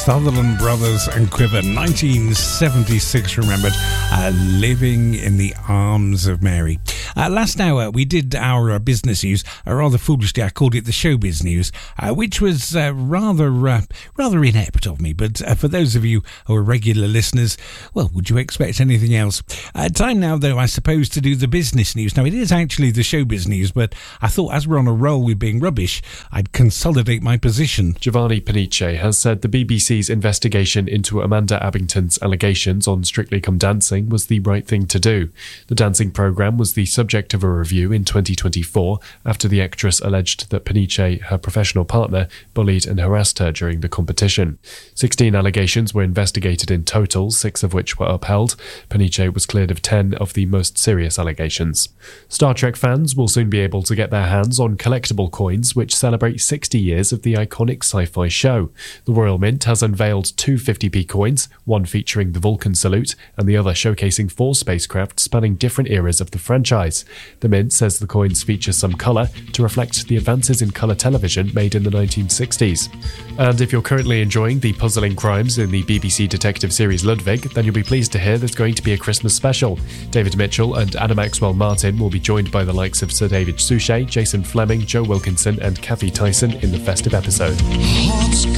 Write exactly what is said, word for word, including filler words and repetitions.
Sutherland Brothers and Quiver, nineteen seventy-six, remembered, uh, Living in the Arms of Mary. Uh, last hour, we did our uh, business news. Uh, rather foolishly, I called it the showbiz news, uh, which was uh, rather uh, rather inept of me. But uh, for those of you who are regular listeners, well, would you expect anything else? Uh, time now, though, I suppose, to do the business news. Now, it is actually the showbiz news, but I thought as we're on a roll with being rubbish, I'd consolidate my position. Giovanni Pernice has said the B B C's investigation into Amanda Abbington's allegations on Strictly Come Dancing was the right thing to do. The dancing programme was the subject of a review in twenty twenty-four after the actress alleged that Pernice, her professional partner, bullied and harassed her during the competition. sixteen allegations were investigated in total, six of which were upheld. Pernice was cleared of ten of the most serious allegations. Star Trek fans will soon be able to get their hands on collectible coins which celebrate sixty years of the iconic sci-fi show. The Royal Mint has unveiled two fifty p coins, one featuring the Vulcan salute and the other showcasing four spacecraft spanning different eras of the franchise. The Mint says the coins feature some colour to reflect the advances in colour television made in the nineteen sixties. And if you're currently enjoying the puzzling crimes in the B B C detective series Ludwig, then you'll be pleased to hear there's going to be a Christmas special. David Mitchell and Anna Maxwell Martin will be joined by the likes of Sir David Suchet, Jason Fleming, Joe Wilkinson and Kathy Tyson in the festive episode.